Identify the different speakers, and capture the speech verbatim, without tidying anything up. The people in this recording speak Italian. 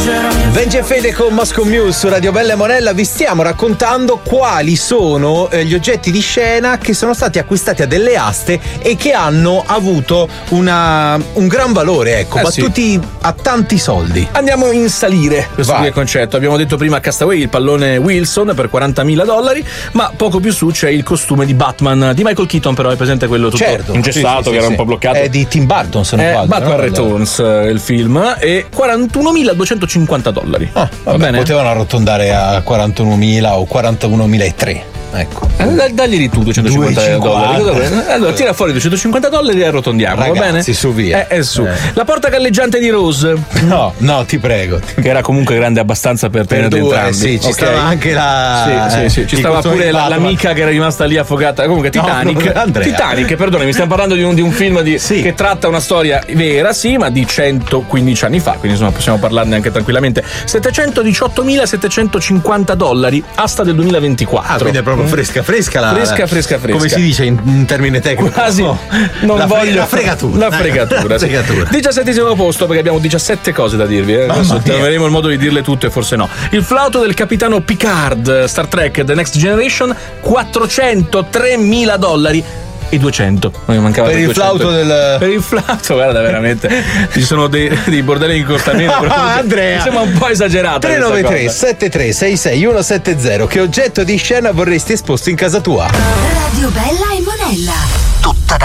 Speaker 1: Benji e Fede con Moscow Mule su Radio Bella e Monella. Vi stiamo raccontando quali sono eh, gli oggetti di scena che sono stati acquistati a delle aste e che hanno avuto una, un gran valore, ecco,
Speaker 2: eh
Speaker 1: battuti sì. a tanti soldi.
Speaker 2: Andiamo a insalire questo qui è il concetto. Abbiamo detto prima Castaway, il pallone Wilson per quarantamila dollari, ma poco più su c'è il costume di Batman di Michael Keaton, però è presente quello tutto
Speaker 1: certo,
Speaker 2: ingessato,
Speaker 1: sì, sì,
Speaker 2: che era
Speaker 1: sì,
Speaker 2: un po' bloccato.
Speaker 1: È di Tim Burton, se non
Speaker 2: eh,
Speaker 1: sbaglio.
Speaker 2: Batman
Speaker 1: no?
Speaker 2: Returns, il film, e quarantunomiladuecentocinquanta dollari.
Speaker 1: Ah,
Speaker 2: Va
Speaker 1: vabbè,
Speaker 2: bene?
Speaker 1: potevano arrotondare a quarantunomila o quarantunomila e tre. Ecco.
Speaker 2: Eh, dagli di tu duecentocinquanta dollari. Allora tira fuori duecentocinquanta dollari e arrotondiamo.
Speaker 1: Ragazzi,
Speaker 2: va bene?
Speaker 1: su via.
Speaker 2: Eh, eh, su.
Speaker 1: Eh.
Speaker 2: La porta galleggiante di Rose.
Speaker 1: No, no, ti prego.
Speaker 2: Che era comunque grande abbastanza per,
Speaker 1: per
Speaker 2: tenere
Speaker 1: due,
Speaker 2: entrambi.
Speaker 1: sì, ci
Speaker 2: okay.
Speaker 1: stava anche la.
Speaker 2: Sì, sì, sì. Ci stava pure la, l'amica che era rimasta lì affogata. Comunque, Titanic.
Speaker 1: No, Andrea.
Speaker 2: Titanic, perdonami, stiamo parlando di un, di un film di,
Speaker 1: sì.
Speaker 2: che tratta una storia vera, sì, ma di centoquindici anni fa. Quindi insomma possiamo parlarne anche tranquillamente. settecentodiciottomilasettecentocinquanta dollari, asta del duemilaventiquattro.
Speaker 1: Ah, quindi è proprio fresca, fresca la.
Speaker 2: Fresca, fresca, fresca.
Speaker 1: Come si dice in, in termine tecnico?
Speaker 2: Quasi.
Speaker 1: No.
Speaker 2: Non
Speaker 1: la,
Speaker 2: voglio.
Speaker 1: La fregatura.
Speaker 2: La fregatura.
Speaker 1: La fregatura.
Speaker 2: diciassettesimo posto, perché abbiamo diciassette cose da dirvi. Eh. Adesso troveremo il modo di dirle tutte, forse no. Il flauto del capitano Picard, Star Trek The Next Generation, quattrocentotremila dollari. E duecento. Non mi mancava
Speaker 1: per il
Speaker 2: duecento.
Speaker 1: flauto del.
Speaker 2: Per il flauto, guarda, veramente. Ci sono dei, dei bordelli in costamento.
Speaker 1: No, Andrea.
Speaker 2: Mi sembra un po' esagerato.
Speaker 1: tre nove tre sette tre sei sei uno sette zero. Che oggetto di scena vorresti esposto in casa tua?
Speaker 3: Radio Bella e Monella. Tutta